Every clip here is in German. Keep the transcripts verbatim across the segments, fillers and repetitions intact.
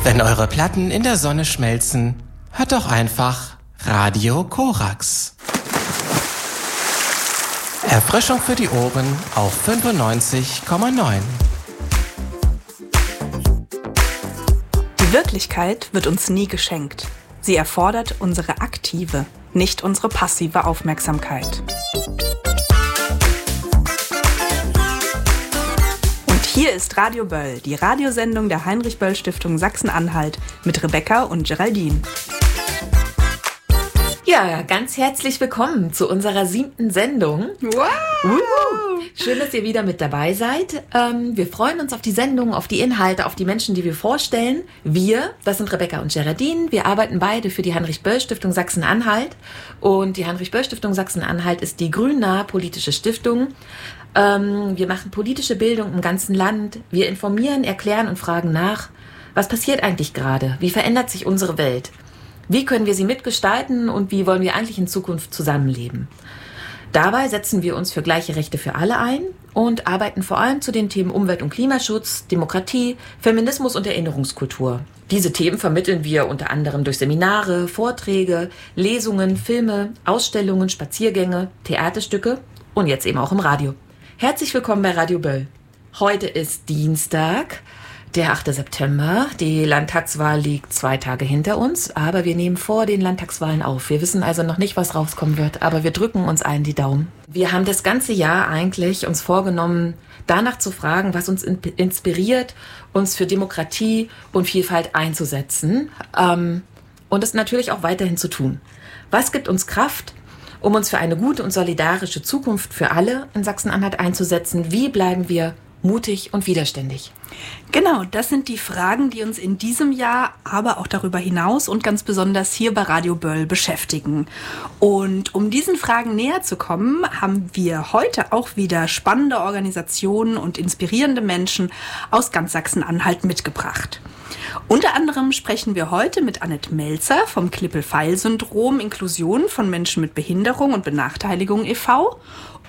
Wenn eure Platten in der Sonne schmelzen, hört doch einfach Radio Korax. Erfrischung für die Ohren auf fünfundneunzig Komma neun. Die Wirklichkeit wird uns nie geschenkt. Sie erfordert unsere aktive, nicht unsere passive Aufmerksamkeit. Und hier ist Radio Böll, die Radiosendung der Heinrich-Böll-Stiftung Sachsen-Anhalt mit Rebecca und Geraldine. Ja, ganz herzlich willkommen zu unserer siebten Sendung. Wow! Uh, schön, dass ihr wieder mit dabei seid. Ähm, wir freuen uns auf die Sendung, auf die Inhalte, auf die Menschen, die wir vorstellen. Wir, das sind Rebecca und Geraldine, wir arbeiten beide für die Heinrich-Böll-Stiftung Sachsen-Anhalt. Und die Heinrich-Böll-Stiftung Sachsen-Anhalt ist die grünnahe politische Stiftung. Ähm, wir machen politische Bildung im ganzen Land. Wir informieren, erklären und fragen nach, was passiert eigentlich gerade? Wie verändert sich unsere Welt? Wie können wir sie mitgestalten und wie wollen wir eigentlich in Zukunft zusammenleben? Dabei setzen wir uns für gleiche Rechte für alle ein und arbeiten vor allem zu den Themen Umwelt- und Klimaschutz, Demokratie, Feminismus und Erinnerungskultur. Diese Themen vermitteln wir unter anderem durch Seminare, Vorträge, Lesungen, Filme, Ausstellungen, Spaziergänge, Theaterstücke und jetzt eben auch im Radio. Herzlich willkommen bei Radio Böll. Heute ist Dienstag, der achte September. Die Landtagswahl liegt zwei Tage hinter uns, aber wir nehmen vor den Landtagswahlen auf. Wir wissen also noch nicht, was rauskommen wird, aber wir drücken uns allen die Daumen. Wir haben das ganze Jahr eigentlich uns vorgenommen, danach zu fragen, was uns in- inspiriert, uns für Demokratie und Vielfalt einzusetzen ähm, und es natürlich auch weiterhin zu tun. Was gibt uns Kraft, um uns für eine gute und solidarische Zukunft für alle in Sachsen-Anhalt einzusetzen? Wie bleiben wir mutig und widerständig? Genau, das sind die Fragen, die uns in diesem Jahr, aber auch darüber hinaus und ganz besonders hier bei Radio Böll beschäftigen. Und um diesen Fragen näher zu kommen, haben wir heute auch wieder spannende Organisationen und inspirierende Menschen aus ganz Sachsen-Anhalt mitgebracht. Unter anderem sprechen wir heute mit Annette Melzer vom Klippel-Feil-Syndrom Inklusion von Menschen mit Behinderung und Benachteiligung e V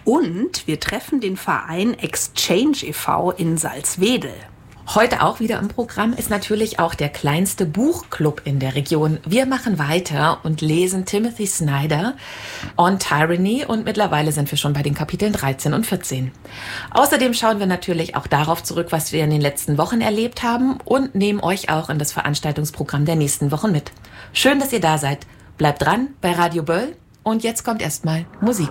und wir treffen den Verein Exchange e V in Salzwedel. Heute auch wieder im Programm ist natürlich auch der kleinste Buchclub in der Region. Wir machen weiter und lesen Timothy Snyder On Tyranny und mittlerweile sind wir schon bei den Kapiteln dreizehn und vierzehn. Außerdem schauen wir natürlich auch darauf zurück, was wir in den letzten Wochen erlebt haben und nehmen euch auch in das Veranstaltungsprogramm der nächsten Wochen mit. Schön, dass ihr da seid. Bleibt dran bei Radio Böll und jetzt kommt erstmal Musik.